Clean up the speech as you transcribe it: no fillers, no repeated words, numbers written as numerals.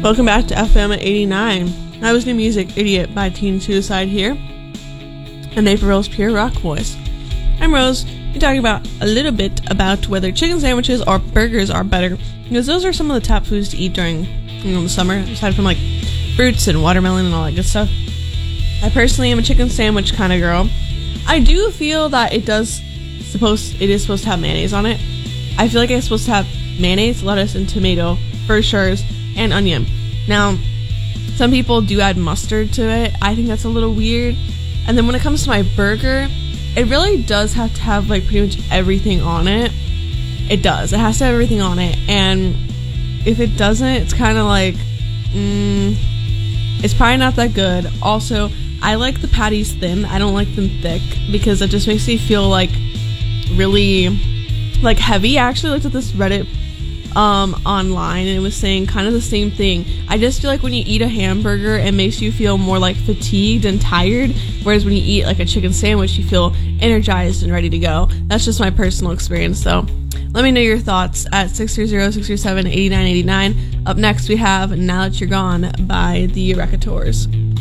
Welcome back to FM 89. That was New Music Idiot by Teen Suicide here. And April's Pure Rock Voice. I'm Rose. We're talking about a little bit about whether chicken sandwiches or burgers are better, because those are some of the top foods to eat during the summer, aside from like fruits and watermelon and all that good stuff. I personally am a chicken sandwich kind of girl. I do feel that it is supposed to have mayonnaise on it. I feel like it's supposed to have mayonnaise, lettuce, and tomato for sure, and onion. Now, some people do add mustard to it. I think that's a little weird. And then when it comes to my burger, it really does have to have like pretty much everything on it. It does. It has to have everything on it. And if it doesn't, it's kind of like, it's probably not that good. Also, I like the patties thin. I don't like them thick because it just makes me feel like really like heavy. I actually looked at this Reddit online, and it was saying kind of the same thing. I just feel like when you eat a hamburger, it makes you feel more like fatigued and tired, whereas when you eat like a chicken sandwich, you feel energized and ready to go. That's just my personal experience. So let me know your thoughts at 630-637-8989. Up next we have Now That You're Gone by the Eureka Tours.